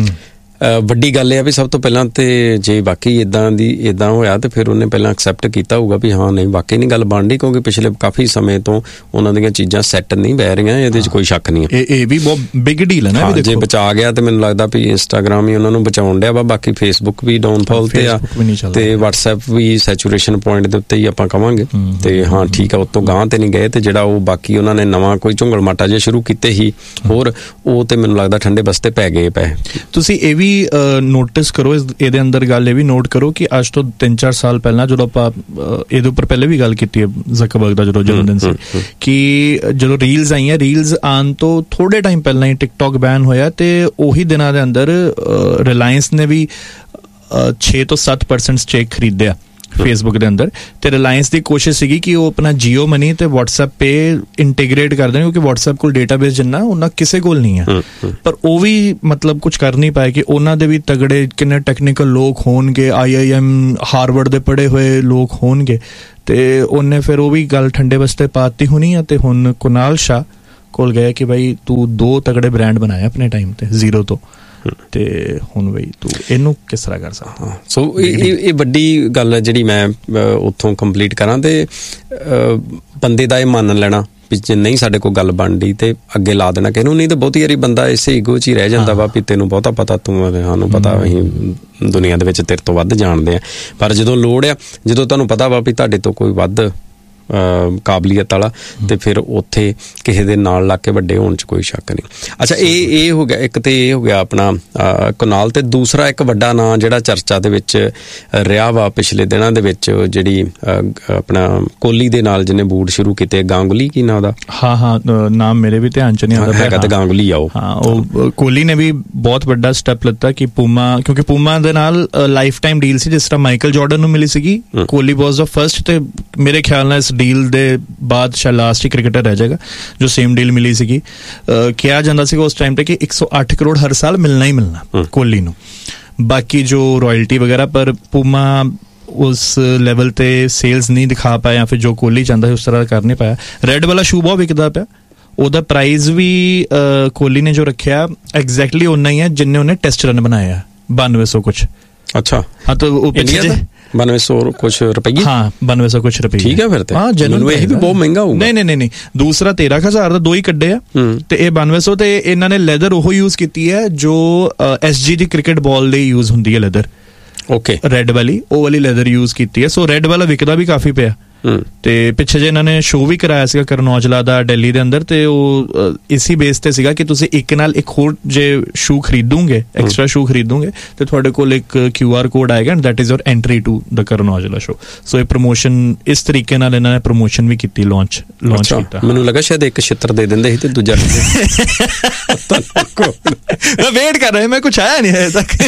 ਵੱਡੀ ਗੱਲ ਇਹ ਆ ਵੀ ਸਭ ਤੋਂ ਪਹਿਲਾਂ ਤੇ ਜੇ ਵਾਕਈ ਇਦਾਂ ਹੋਇਆ ਤੇ ਫਿਰ ਉਹਨੇ ਪਹਿਲਾਂ ਐਕਸੈਪਟ ਕੀਤਾ ਹੋਊਗਾ ਵੀ ਹਾਂ ਨਹੀਂ ਵਾਕਈ ਨਹੀਂ ਗੱਲ ਬਣਦੀ, ਕਿਉਂਕਿ ਪਿਛਲੇ ਕਾਫੀ ਸਮੇਂ ਤੋਂ ਉਹਨਾਂ ਦੀਆਂ ਚੀਜ਼ਾਂ ਸੈੱਟ ਨਹੀਂ ਬਹਿ ਰਹੀਆਂ, ਇਹਦੇ 'ਚ ਕੋਈ ਸ਼ੱਕ ਨਹੀਂ ਹੈ। ਇਹ ਵੀ ਬਹੁਤ ਬਿਗ ਡੀਲ ਹੈ ਨਾ। ਜੇ ਬਚਾ ਗਿਆ ਤੇ ਮੈਨੂੰ ਲੱਗਦਾ ਵੀ ਇੰਸਟਾਗ੍ਰਾਮ ਹੀ ਉਹਨਾਂ ਨੂੰ ਬਚਾਉਣ ਡਿਆ ਵਾ, ਬਾਕੀ ਫੇਸਬੁੱਕ ਵੀ ਡਾਊਨਫਾਲ ਤੇ ਆ ਤੇ WhatsApp ਵੀ ਸੈਚੂਰੇਸ਼ਨ ਪੁਆਇੰਟ ਦੇ ਉੱਤੇ ਹੀ ਆਪਾਂ ਕਵਾਂਗੇ। ਤੇ ਹਾਂ ਠੀਕ ਆ, ਉਤੋਂ ਗਾਂਹ ਤੇ ਨਹੀਂ ਗਏ, ਤੇ ਜਿਹੜਾ ਉਹ ਬਾਕੀ ਉਹਨਾਂ ਨੇ ਨਵਾਂ ਕੋਈ ਝੁੰਗਲ ਮਾਟਾ ਜੇ ਸ਼ੁਰੂ ਕੀਤੇ ਸੀ ਹੋਰ, ਉਹ ਤੇ ਮੈਨੂੰ ਲੱਗਦਾ ਠੰਡੇ ਬਸਤੇ ਪੈ ਗਏ ਪਏ। ਤੁਸੀਂ ਇਹ ਵੀ ਨੋਟਿਸ ਕਰੋ, ਇਹਦੇ ਅੰਦਰ ਗੱਲ ਇਹ ਵੀ ਨੋਟ ਕਰੋ ਕਿ ਅੱਜ ਤੋਂ 3-4 ਸਾਲ ਪਹਿਲਾਂ ਜਦੋਂ ਆਪਾਂ ਇਹਦੇ ਉੱਪਰ ਪਹਿਲੇ ਵੀ ਗੱਲ ਕੀਤੀ ਹੈ ਜ਼ਕਰਬਰਗ ਦਾ ਜਦੋਂ ਜਨਮਦਿਨ ਸੀ, ਕਿ ਜਦੋਂ ਰੀਲਸ ਆਈਆਂ, ਰੀਲਸ ਆਉਣ ਤੋਂ ਥੋੜੇ ਟਾਈਮ ਪਹਿਲਾਂ ਹੀ ਟਿਕਟੌਕ ਬੈਨ ਹੋਇਆ ਤੇ ਉਹੀ ਦਿਨਾਂ ਦੇ ਅੰਦਰ ਰਿਲਾਇੰਸ ਨੇ ਵੀ 6 ਤੋਂ 7% ਸਟੇਕ ਖਰੀਦਿਆ ਫੇਸਬੁੱਕ ਦੇ ਅੰਦਰ। ਤੇ ਰਿਲਾਇੰਸ ਦੀ ਕੋਸ਼ਿਸ਼ ਸੀਗੀ ਕਿ ਉਹ ਆਪਣਾ ਜੀਓ ਮਨੀ ਤੇ WhatsApp ਪੇ ਇੰਟੀਗ੍ਰੇਟ ਕਰ ਦੇਣ, ਕਿਉਂਕਿ WhatsApp ਕੋਲ ਡੇਟਾਬੇਸ ਜਿੰਨਾ ਉਹਨਾਂ ਕਿਸੇ ਕੋਲ ਨਹੀਂ ਹੈ। ਪਰ ਉਹ ਵੀ ਮਤਲਬ ਕੁਝ ਕਰ ਨਹੀਂ ਪਾਏ ਕਿ ਉਹਨਾਂ ਦੇ ਵੀ ਤਗੜੇ ਕਿੰਨੇ ਟੈਕਨੀਕਲ ਲੋਕ ਹੋਣਗੇ, IIM ਹਾਰਵਰਡ ਦੇ ਪੜ੍ਹੇ ਹੋਏ ਲੋਕ ਹੋਣਗੇ, ਤੇ ਉਹਨੇ ਫਿਰ ਉਹ ਵੀ ਗੱਲ ਠੰਡੇ ਵਾਸਤੇ ਪਾਤੀ ਹੋਣੀ ਆ, ਤੇ ਹੁਣ ਕੁਨਾਲ ਸ਼ਾਹ ਕੋਲ ਗਿਆ ਕਿ ਬਾਈ ਤੂੰ 2 ਤਗੜੇ ਬ੍ਰਾਂਡ ਬਣਾਏ ਆਪਣੇ ਟਾਈਮ ਤੇ ਜ਼ੀਰੋ ਤੋਂ, ਤੇ ਹੁਣ ਬਈ ਤੂੰ ਇਹਨੂੰ ਕਿਸ ਤਰ੍ਹਾਂ ਕਰ ਸਕਦਾ। ਸੋ ਇਹ ਵੱਡੀ ਗੱਲ ਹੈ ਜਿਹੜੀ ਮੈਂ ਉੱਥੋਂ ਕੰਪਲੀਟ ਕਰਾਂ, ਤੇ ਬੰਦੇ ਦਾ ਇਹ ਮੰਨ ਲੈਣਾ ਵੀ ਜੇ ਨਹੀਂ ਸਾਡੇ ਕੋਲ ਗੱਲ ਬਣਦੀ ਤੇ ਅੱਗੇ ਲਾ ਦੇਣਾ ਕਿਸੇ ਨੂੰ, ਨਹੀਂ ਤਾਂ ਬਹੁਤੀ ਵਾਰੀ ਬੰਦਾ ਇਸੇ ਈਗੋ 'ਚ ਹੀ ਰਹਿ ਜਾਂਦਾ ਵਾ ਵੀ ਤੈਨੂੰ ਬਹੁਤਾ ਪਤਾ, ਤੂੰ ਸਾਨੂੰ ਪਤਾ, ਅਸੀਂ ਦੁਨੀਆ ਦੇ ਵਿੱਚ ਤੇਰੇ ਤੋਂ ਵੱਧ ਜਾਣਦੇ ਆ। ਪਰ ਜਦੋਂ ਲੋੜ ਆ, ਜਦੋਂ ਤੁਹਾਨੂੰ ਪਤਾ ਵਾ ਵੀ ਤੁਹਾਡੇ ਤੋਂ ਕੋਈ ਵੱਧ ਕਾਬਲੀਅਤ ਵਾਲਾ, ਤੇ ਫਿਰ ਉੱਥੇ ਕਿਸੇ ਦੇ ਨਾਲ ਲੱਗ ਕੇ ਵੱਡੇ ਹੋਣ 'ਚ ਕੋਈ ਸ਼ੱਕ ਨਹੀਂ। ਅੱਛਾ, ਇਹ ਹੋ ਗਿਆ ਇੱਕ, ਤੇ ਇਹ ਹੋ ਗਿਆ ਆਪਣਾ ਕੁਨਾਲ, ਤੇ ਦੂਸਰਾ ਇੱਕ ਵੱਡਾ ਨਾਂ ਜਿਹੜਾ ਚਰਚਾ ਦੇ ਵਿੱਚ ਰਿਹਾ ਵਾ ਪਿਛਲੇ ਦਿਨਾਂ ਦੇ ਵਿੱਚ, ਜਿਹੜੀ ਆਪਣਾ ਕੋਹਲੀ ਦੇ ਨਾਲ ਜਿਹਨੇ ਬੂਟ ਸ਼ੁਰੂ ਕੀਤੇ, ਗਾਂਗੁਲੀ ਕੀ ਨਾਂ ਉਹਦਾ? ਹਾਂ ਨਾਮ ਮੇਰੇ ਵੀ ਧਿਆਨ 'ਚ ਨਹੀਂ ਆਉਂਦਾ ਹੈਗਾ, ਤੇ ਗਾਂਗੁਲੀ ਆ ਉਹ। ਹਾਂ, ਉਹ ਕੋਹਲੀ ਨੇ ਵੀ ਬਹੁਤ ਵੱਡਾ ਸਟੈਪ ਲਿੱਤਾ ਕਿ ਪੂਮਾ, ਕਿਉਂਕਿ ਪੂਮਾ ਦੇ ਨਾਲ ਲਾਈਫ ਟਾਈਮ ਡੀਲ ਸੀ, ਜਿਸ ਤਰ੍ਹਾਂ ਮਾਈਕਲ ਜਾਰਡਨ ਨੂੰ ਮਿਲੀ ਸੀਗੀ, ਕੋਹਲੀ ਵਾਸ ਦਾ ਫਰਸਟ, ਤੇ ਮੇਰੇ ਖਿਆਲ ਨਾਲ ਡੀਲ ਦੇ ਬਾਅਦ ਸ਼ਾਇਦ ਲਾਸਟ ਹੀ ਕ੍ਰਿਕਟਰ ਰਹਿ ਜਾਏਗਾ ਜੋ ਸੇਮ ਡੀਲ ਮਿਲੀ ਸੀਗੀ। ਕਿਹਾ ਜਾਂਦਾ ਸੀਗਾ ਉਸ ਟਾਈਮ ਤੇ ਕਿ 108 ਕਰੋੜ ਹਰ ਸਾਲ ਮਿਲਣਾ ਹੀ ਮਿਲਣਾ ਕੋਹਲੀ ਨੂੰ, ਬਾਕੀ ਜੋ ਰਾਇਲਟੀ ਵਗੈਰਾ, ਪਰ ਪੂਮਾ ਉਸ ਲੈਵਲ ਤੇ ਸੇਲਸ ਨਹੀਂ ਦਿਖਾ ਪਾਇਆ, ਜਾਂ ਫਿਰ ਜੋ ਕੋਹਲੀ ਚਾਹੁੰਦਾ ਸੀ ਉਸ ਤਰ੍ਹਾਂ ਕਰ ਨਹੀਂ ਪਾਇਆ। ਰੈੱਡ ਵਾਲਾ ਸ਼ੂ ਬਹੁਤ ਵਿਕਦਾ ਪਿਆ, ਉਹਦਾ ਪ੍ਰਾਈਜ਼ ਵੀ ਕੋਹਲੀ ਨੇ ਜੋ ਰੱਖਿਆ ਐਗਜ਼ੈਕਟਲੀ ਉਨਾ ਹੀ ਹੈ ਜਿੰਨੇ ਉਹਨੇ ਟੈਸਟ ਰਨ ਬਣਾਇਆ, 9200 ਕੁਛ। ਅੱਛਾ, ਹਾਂ, ਤਾਂ ਉਹ ਪਿੱਛੇ 9200 ਕੁਛ ਰੁਪਏ। ਹਾਂ, 9200 ਕੁਛ ਰੁਪਏ। ਠੀਕ ਹੈ ਫਿਰ ਤੇ। ਹਾਂ, ਮੈਨੂੰ ਇਹ ਵੀ ਬਹੁਤ ਮਹਿੰਗਾ ਹੋਊਗਾ। ਨਹੀਂ, ਦੂਸਰਾ 13,000 ਦਾ 2 ਹੀ ਕੱਢੇ ਆ, ਤੇ ਇਹ 9200, ਤੇ ਇਹਨਾਂ ਨੇ ਲੈਦਰ ਉਹ ਯੂਜ਼ ਕੀਤੀ ਹੈ ਜੋ SG ਦੀ ਕ੍ਰਿਕਟ ਬਾਲ ਲਈ ਯੂਜ਼ ਹੁੰਦੀ ਹੈ ਲੈਦਰ। ਓਕੇ, ਰੈੱਡ ਵਾਲੀ, ਉਹ ਵਾਲੀ ਲੈਦਰ ਯੂਜ਼ ਕੀਤੀ ਹੈ। ਸੋ ਰੈੱਡ ਵਾਲਾ ਵਿਕਦਾ ਵੀ ਕਾਫੀ ਪਿਆ। ਤੇ ਪਿੱਛੇ ਜੇ ਇਹਨਾਂ ਨੇ ਸ਼ੋਅ ਵੀ ਕਰਾਇਆ ਸੀਗਾ ਕਰਨ ਔਜਲਾ ਦਾ ਦਿੱਲੀ ਦੇ ਅੰਦਰ, ਤੇ ਉਹ ਇਸੀ ਬੇਸ ਤੇ ਸੀਗਾ ਕਿ ਤੁਸੀਂ ਇੱਕ ਨਾਲ ਇੱਕ ਹੋਰ ਜੇ ਸ਼ੂ ਖਰੀਦੋਗੇ, ਐਕਸਟਰਾ ਸ਼ੂ ਖਰੀਦੋਗੇ, ਤੇ ਤੁਹਾਡੇ ਕੋਲ ਇੱਕ QR ਕੋਡ ਆਏਗਾ, and that is your entry to the ਕਰਨ ਔਜਲਾ ਸ਼ੋਅ। ਸੋ ਇਹ ਪ੍ਰਮੋਸ਼ਨ ਇਸ ਤਰੀਕੇ ਨਾਲ ਇਹਨਾਂ ਨੇ ਪ੍ਰਮੋਸ਼ਨ ਵੀ ਕੀਤੀ, ਲਾਂਚ ਕੀਤਾ। ਮੈਨੂੰ ਲੱਗਾ ਸ਼ਾਇਦ ਇੱਕ ਛਿੱਤਰ ਦੇ ਦਿੰਦੇ ਸੀ ਤੇ ਦੂਜਾ ਮੈਂ ਵੇਟ ਕਰ ਰਿਹਾ, ਮੈਂ ਕੁਛ ਆਇਆ ਨਹੀਂ ਹਜੇ ਤੱਕ।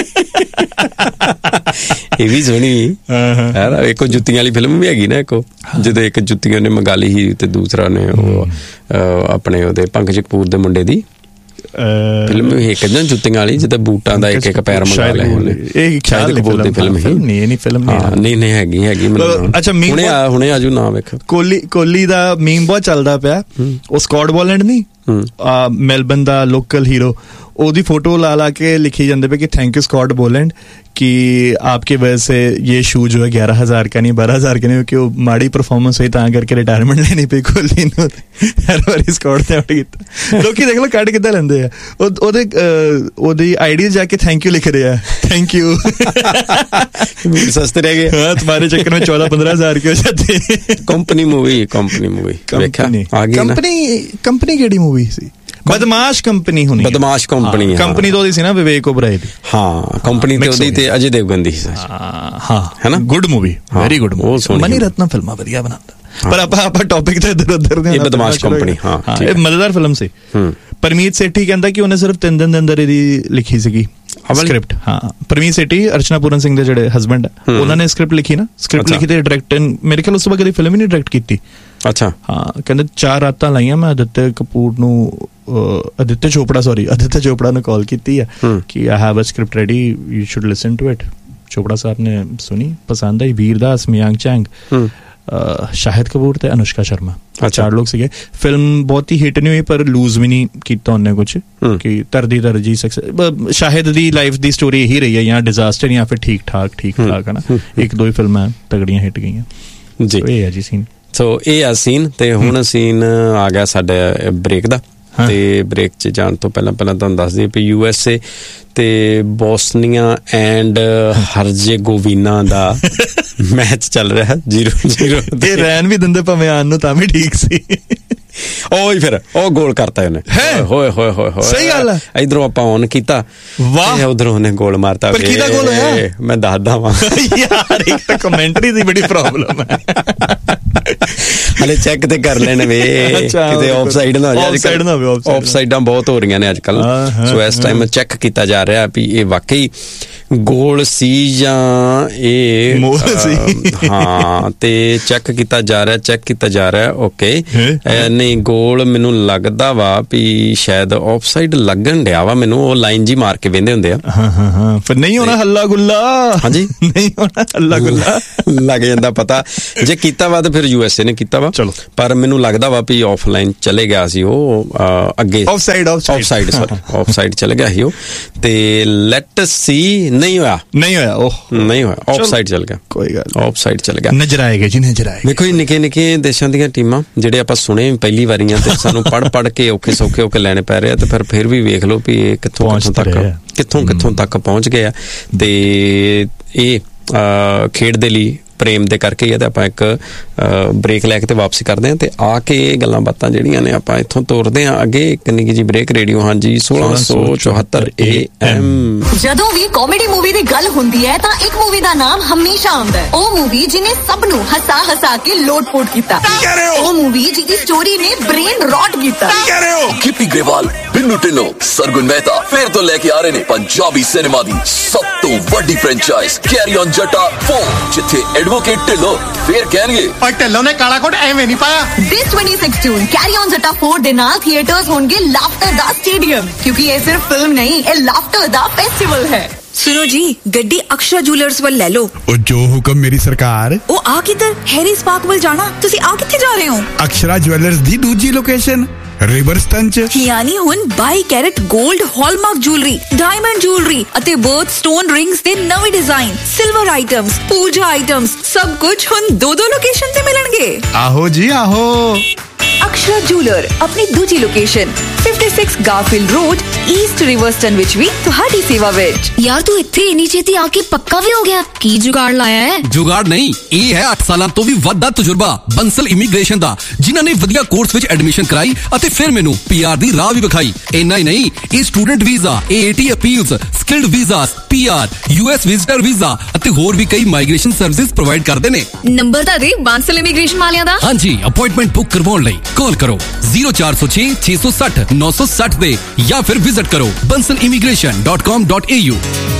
ਇਹ ਵੀ ਸੁਣੀ ਯਾਰ, ਇੱਕ ਜੁੱਤੀਆਂ ਵਾਲੀ ਫਿਲਮ ਵੀ ਹੈਗੀ ਨਾ, ਜਦੋਂ ਇੱਕ ਜੁੱਤੀਆਂ ਨੇ ਮੰਗਾ ਲਈ ਸੀ, ਤੇ ਦੂਸਰਾ ਨੇ ਉਹ ਆਪਣੇ ਉਹਦੇ ਪੰਕਜ ਕਪੂਰ ਦੇ ਮੁੰਡੇ ਦੀ ਫਿਲਮ ਵੀ ਇੱਕ ਨਾ ਜੁੱਤੀਆਂ ਵਾਲੀ, ਜਿੱਦਾਂ ਬੂਟਾਂ ਦਾ ਇੱਕ ਪੈਰ ਮੰਗਾ ਲਿਆ ਉਹਨੇ। ਇਹ ਸ਼ਾਇਦ ਕਪੂਰ ਦੀ ਫਿਲਮ ਹੀ ਨਹੀਂ, ਫਿਲਮ ਨਹੀਂ ਹੈਗੀ ਅੱਛਾ, ਹੁਣੇ ਆਜੂ ਨਾ ਵੇਖ। ਕੋਹਲੀ ਦਾ ਮੀਮ ਬਹੁਤ ਚੱਲਦਾ ਪਿਆ, ਉਹ ਸਕਾਟ ਬੋਲੈਂਡ ਨਹੀਂ, ਮੈਲਬਨ ਦਾ ਲੋਕਲ ਹੀਰੋ, ਉਹਦੀ फोटो ला के लिखी जाते पे कि थैंक यू स्कॉट बोलैंड कि आपकी वजह से ये शू जो है 11,000 का नहीं 12,000 का नहीं, क्योंकि वो माड़ी परफॉर्मेंस हुई तां करके रिटायरमेंट लेनी पई कोहली नूं। हर बारी स्कॉट ते आउट कीता, लोकी देख लो कट किद्दां लैंदे आ, ओदी आईडी जाके थैंक यू लिख रहे हैं, थैंक यू सस्ते रह गए। हाँ, तुम्हारे चक्कर में 14-15,000 के हो जाते। कंपनी मूवी कंपनी केड़ी मूवी सी? ਬਦਮਾਸ਼ ਕੰਪਨੀ ਹੋਣੀ, ਬਦਮਾਸ਼ ਕੰਪਨੀ। ਕੰਪਨੀ ਤਾਂ ਉਹਦੀ ਸੀ ਨਾ ਵਿਵੇਕ ਓਬਰਾਏ ਦੀ। ਹਾਂ, ਕੰਪਨੀ ਤੇ ਉਹਦੀ ਤੇ ਅਜੇ ਦੇਵਗਨ ਦੀ ਸੀ। ਹਾਂ, ਹੈ ਨਾ, good movie, very good movie. Money Ratna ਫਿਲਮਾਂ ਵਧੀਆ ਬਣਾਉਂਦਾ, ਪਰ ਆਪਾਂ ਟੌਪਿਕ ਤੇ ਇੱਧਰ ਉੱਧਰ ਦੇ। ਇਹ ਬਦਮਾਸ਼ ਕੰਪਨੀ, ਹਾਂ, ਇਹ ਮਜ਼ੇਦਾਰ ਫਿਲਮ ਸੀ। ਪਰਮੀਤ ਸੇਠੀ ਕਹਿੰਦਾ ਕਿ ਉਹਨੇ ਸਿਰਫ 3 ਦਿਨ ਦੇ ਅੰਦਰ ਇਹਦੀ ਲਿਖੀ ਸੀਗੀ ਸਕ੍ਰਿਪਟ। ਹਾਂ, ਪਰਮੀਤ ਸੇਠੀ ਅਰਚਨਾ ਪੂਰਨ ਸਿੰਘ ਦੇ ਜਿਹੜੇ ਹਸਬੈਂਡ ਆ, ਉਹਨਾਂ ਨੇ ਸਕ੍ਰਿਪਟ ਲਿਖੀ ਨਾ, ਸਕ੍ਰਿਪਟ ਲਿਖੀ ਤੇ ਡਾਇਰੈਕਟ, ਮੇਰੇ ਖਿਆਲ ਉਸ ਤੋਂ ਬਾਅਦ ਕਦੀ ਫਿਲਮ ਹੀ ਨਹੀਂ ਡਾਇਰੈਕਟ ਕੀਤੀ। ਅੱਛਾ, ਹਾਂ, ਕਹਿੰਦੇ 4 ਰਾਤਾਂ ਲਾਈਆਂ ਮੈਂ ਆਦਿਤਿਆ ਚੋਪੜਾ ਨੂੰ ਕਾਲ ਕੀਤੀ ਹੈ ਕਿ I have a script ready, you should listen to it. Chopra ਸਾਹਿਬ ਨੇ ਸੁਣੀ, ਪਸੰਦ ਆਈ। ਵੀਰਦਾਸ, ਮਿयांग ਚੈਂਗ, ਸ਼ਾਹਿਦ ਕਪੂਰ ਤੇ ਅਨੁਸ਼ਕਾ ਸ਼ਰਮਾ, 4 ਲੋਕ ਸੀਗੇ। ਫਿਲਮ ਬਹੁਤ ਹੀ ਹਿੱਟ ਨਹੀਂ ਹੋਈ, ਪਰ ਲੂਜ਼ ਵੀ ਨਹੀਂ ਕੀਤਾ ਉਹਨੇ ਕੁਛ, ਕਿ ਤਰਜੀ ਸਕਸੈਸ। ਸ਼ਾਹਿਦ ਦੀ ਲਾਈਫ ਦੀ ਸਟੋਰੀ ਇਹੀ ਰਹੀ ਹੈ, ਜਾਂ ਡਿਜ਼ਾਸਟਰ ਜਾਂ ਫਿਰ ਠੀਕ ਠਾਕ ਹੈ ਨਾ। 1-2 ਫਿਲਮਾਂ ਤਗੜੀਆਂ ਹਿੱਟ ਗਈਆਂ ਜੀ। ਇਹ ਹੈ ਜੀ ਸੀਨ। ਸੋ ਇਹ ਆ ਸੀਨ, ਤੇ ਹੁਣ ਸੀਨ ਆ ਗਿਆ ਸਾਡੇ ਬ੍ਰੇਕ ਦਾ। ਤੇ ਬ੍ਰੇਕ 'ਚ ਜਾਣ ਤੋਂ ਪਹਿਲਾਂ ਤੁਹਾਨੂੰ ਦੱਸ ਦਈਏ ਵੀ USA ਤੇ ਬੋਸਨੀਆ ਐਂਡ ਹਰਜ਼ੇਗੋਵੀਨਾ ਦਾ ਮੈਚ ਚੱਲ ਰਿਹਾ 0-0। ਇਹ ਰਹਿਣ ਵੀ ਦਿੰਦੇ ਭਾਵੇਂ ਆਉਣ ਨੂੰ, ਤਾਂ ਵੀ ਠੀਕ ਸੀ। ਉਹੀ ਫਿਰ ਉਹ ਗੋਲ ਕਰਤਾ ਉਹਨੇ। ਹੋਏ ਸਹੀ ਗੱਲ ਹੈ। ਇਧਰੋਂ ਆਪਾਂ ਔਨ ਕੀਤਾ, ਵਾਹ, ਉਧਰੋਂ ਉਹਨੇ ਗੋਲ ਮਾਰਤਾ। ਪਰ ਕਿਹਦਾ ਗੋਲ ਹੋਇਆ ਮੈਂ ਦੱਸਦਾ ਵਾਂ ਯਾਰ, ਇੱਕ ਤਾਂ ਕਮੈਂਟਰੀ ਦੀ ਬੜੀ ਪ੍ਰੋਬਲਮ ਹੈ। ਹਲੇ ਚੈੱਕ ਤੇ ਕਰ ਲੈਣ ਵੇ, ਕਿਤੇ ਆਫਸਾਈਡ ਨਾ ਹੋ ਜਾਏ। ਆਫਸਾਈਡਾਂ ਬਹੁਤ ਹੋ ਰਹੀਆਂ ਨੇ ਅੱਜ ਕੱਲ, ਸੋ ਇਸ ਟਾਈਮ ਚੈੱਕ ਕੀਤਾ ਜਾ ਰਿਹਾ ਵੀ ਇਹ ਵਾਕਈ ਗੋਲ ਸੀ ਜਾਂ ਇਹ ਮੋਹਰ ਸੀ। ਹਾਂ, ਤੇ ਚੈੱਕ ਕੀਤਾ ਜਾ ਰਿਹਾ। ਓਕੇ, ਨਹੀਂ ਨਹੀਂ ਗੋਲ ਮੈਨੂੰ ਲੱਗਦਾ ਵਾ ਵੀ ਸ਼ਾਇਦ ਆਫ ਸਾਈਡ ਲੱਗਣ ਡਿਆ ਵਾ ਮੈਨੂੰ, ਉਹ ਲਾਈਨ ਜੀ ਮਾਰ ਕੇ ਵੇਂਦੇ ਹੁੰਦੇ ਆ। ਹਾਂ ਪਰ ਨਹੀਂ ਹੋਣਾ ਹੱਲਾ ਗੁੱਲਾ। ਹਾਂਜੀ ਨਹੀਂ ਹੋਣਾ ਹੱਲਾ ਗੁੱਲਾ, ਲੱਗ ਜਾਂਦਾ ਪਤਾ। ਜੇ ਕੀਤਾ ਵਾ ਤਾਂ ਫਿਰ USA ਨੇ ਕੀਤਾ ਵਾ, ਪਰ ਮੈਨੂੰ ਲੱਗਦਾ ਵਾ ਵੀ ਆਫਲਾਈਨ ਚਲੇ ਗਿਆ ਸੀ ਉਹ, ਅੱਗੇ ਆਫ ਸਾਈਡ ਚਲੇ ਗਿਆ ਸੀ ਉਹ। ਤੇ ਲੈਟ ਸੀ ਨਹੀਂ ਹੋਇਆ ਆਫ ਸਾਈਡ ਚਲ ਗਿਆ, ਕੋਈ ਗੱਲ ਆਫ ਸਾਈਡ ਚਲ ਗਿਆ। ਨਜ਼ਰ ਆਏਗਾ ਜੀ, ਨਜ਼ਰ ਆਏਗਾ। ਦੇਖੋ ਜੀ ਨਿੱਕੇ ਨਿੱਕੇ ਦੇਸ਼ਾਂ ਦੀਆਂ ਟੀਮਾਂ ਜਿਹੜੇ ਆਪਾਂ ਸੁਣੇ ਪਹਿਲੀ ਵਾਰੀਆਂ ਤੇ ਸਾਨੂੰ ਪੜ੍ਹ ਕੇ ਔਖੇ ਸੌਖੇ ਹੋ ਕੇ ਲੈਣੇ ਪੈ ਰਹੇ ਆ, ਤੇ ਫਿਰ ਵੀ ਵੇਖ ਲਓ ਵੀ ਇਹ ਕਿੱਥੋਂ ਤੱਕ ਪਹੁੰਚ ਗਏ ਆ। ਤੇ ਇਹ ਖੇਡ ਦੇ ਲਈ ਪ੍ਰੇਮ ਦੇ ਕਰਕੇ ਹੀ। ਤੇ ਆਪਾਂ ਇੱਕ ਬ੍ਰੇਕ ਲੈ ਕੇ ਤੇ ਵਾਪਸੀ ਕਰਦੇ ਹਾਂ, ਤੇ ਆ ਕੇ ਇਹ ਗੱਲਾਂ ਬਾਤਾਂ ਜਿਹੜੀਆਂ ਨੇ ਆਪਾਂ ਇੱਥੋਂ ਤੋਰਦੇ ਹਾਂ ਅੱਗੇ। ਇੱਕ ਨਿੱਕੀ ਜੀ ਬ੍ਰੇਕ। ਰੇਡੀਓ ਹਾਂਜੀ 1674 AM। ਜਦੋਂ ਵੀ ਕਾਮੇਡੀ ਮੂਵੀ ਦੀ ਗੱਲ ਹੁੰਦੀ ਹੈ ਤਾਂ ਇੱਕ ਮੂਵੀ ਦਾ ਨਾਮ ਹਮੇਸ਼ਾ ਆਉਂਦਾ ਹੈ। ਉਹ ਮੂਵੀ ਜਿਹਨੇ ਸਭ ਨੂੰ ਹਸਾ ਕੇ ਲੋਟ-ਪੋਟ ਕੀਤਾ। ਉਹ ਮੂਵੀ ਜਿਹਦੀ ਸਟੋਰੀ ਨੇ ਬ੍ਰੇਨ ਰੌਟ ਕੀਤਾ। ਗਿੱਪੀ ਗਰੇਵਾਲ, ਬਿੰਨੂ ਢਿੱਲੋਂ, ਸਰਗੁਣ ਮਹਿਤਾ ਫਿਰ ਤੋਂ ਲੈ ਕੇ ਆ ਰਹੇ ਨੇ ਪੰਜਾਬੀ ਸਿਨੇਮਾ ਦੀ ਸਭ ਤੋਂ ਵੱਡੀ ਫਰੈਂਚਾਈਜ਼ ਕੈਰੀ ਔਨ ਜੱਟਾ 4, ਜਿੱਥੇ ਐਡਵੋਕੇਟ ਢਿੱਲੋਂ ਫੇਰ ਕਹਿਣਗੇ ਓਏ ਢਿੱਲੋਂ ਨੇ ਕਾਲਾ ਕੋਟ ਐਵੇਂ ਨਹੀਂ ਪਾਇਆ। This 2016 ਕੈਰੀ ਔਨ ਜੱਟਾ 4 ਦੇ ਨਾਲ ਥੀਏਟਰਸ ਹੋਣਗੇ ਲਾਫਟਰ ਦਾ ਸਟੇਡੀਅਮ, ਕਿਉਂਕਿ ਇਹ ਸਿਰਫ ਫਿਲਮ ਨਹੀਂ, ਇਹ ਲਾਫਟਰ ਦਾ ਫੈਸਟੀਵਲ ਹੈ। ਸੁਣੋ ਜੀ, ਗੱਡੀ ਅਕਸ਼ਰਾ ਜੁਐਲਰਸ ਵੱਲ ਲੈ ਲਓ। ਉਹ ਜੋ ਹੁਕਮ ਮੇਰੀ ਸਰਕਾਰ। ਉਹ ਆ ਕਿੱਧਰ? ਹੈਰੀ ਸਪਾਰਕ ਵੱਲ ਜਾਣਾ। ਤੁਸੀਂ ਆ ਕਿੱਥੇ ਜਾ ਰਹੇ ਹੋ? ਅਕਸ਼ਰਾ ਜੁਐਲਰਸ ਦੀ ਦੂਜੀ ਲੋਕੇਸ਼ਨ ਰਿਵਰਸਟਨ ਚ, ਯਾਨੀ ਹੁਣ 22 ਕੈਰਟ 골ਡ ਹਾਲਮਾਰਕ ਜੁਐਲਰੀ, ਡਾਇਮੰਡ ਜੁਐਲਰੀ ਅਤੇ ਬਰਥ ਸਟੋਨ ਰਿੰਗਸ ਦੇ ਨਵੇਂ ਡਿਜ਼ਾਈਨ, ਸਿਲਵਰ ਆਈਟਮਸ, ਪੂਜਾ ਆਈਟਮਸ, ਸਭ ਕੁਝ ਹੁਣ ਦੋ ਲੋਕੇਸ਼ਨ ਤੇ ਮਿਲਣਗੇ। ਆਹੋ ਜੀ ਆਹੋ। ਅਕਸ਼ਰਾ ਜੁਐਲਰ ਆਪਣੀ ਦੂਜੀ ਲੋਕੇਸ਼ਨ 56 ਗਾਰਫੀਲਡ ਰੋਡ, ਈਸਟ ਰਿਵਰਸਟਨ ਵਿੱਚ ਵੀ ਤੁਹਾਡੀ ਸੇਵਾ ਵਿੱਚ। ਯਾਰ ਤੂੰ ਇੱਥੇ ਇੰਨੀ ਛੇਤੀ ਆ ਕੇ ਪੱਕਾ ਵੀ ਹੋ ਗਿਆ, ਕੀ ਜੁਗਾੜ ਲਾਇਆ ਹੈ? ਜੁਗਾੜ ਨਹੀਂ, ਇਹ ਹੈ 8 ਸਾਲਾਂ ਤੋਂ ਵੀ ਵੱਧ ਦਾ ਤਜਰਬਾ ਬੰਸਲ ਇਮੀਗ੍ਰੇਸ਼ਨ ਦਾ, ਜਿਨ੍ਹਾਂ ਨੇ ਵਧੀਆ ਕੋਰਸ ਵਿੱਚ ਐਡਮਿਸ਼ਨ ਕਰਾਈ ਅਤੇ ਫਿਰ ਮੈਨੂੰ PR ਦੀ ਰਾਹ ਵੀ ਵਿਖਾਈ। ਇੰਨਾ ਹੀ ਨਹੀਂ, ਇਹ student visa, AAT appeals, skilled visas, PR, US visitor visa ਅਤੇ ਹੋਰ ਵੀ ਕਈ ਮਾਈਗ੍ਰੇਸ਼ਨ ਸਰਵਿਸਿਜ਼ ਪ੍ਰੋਵਾਈਡ ਕਰਦੇ ਨੇ। ਨੰਬਰ ਤਾਂ ਦੇ ਬੰਸਲ ਇਮੀਗ੍ਰੇਸ਼ਨ ਵਾਲਿਆਂ ਦਾ। ਹਾਂਜੀ, ਅਪਾਇੰਟਮੈਂਟ ਬੁੱਕ ਕਰਵਾਉਣ ਲਈ ਕਾਲ ਕਰੋ 0406 660 960 ਤੇ ਜਾਂ ਫਿਰ ਵਿਜ਼ਿਟ ਕਰੋ bansalimmigration.com.au।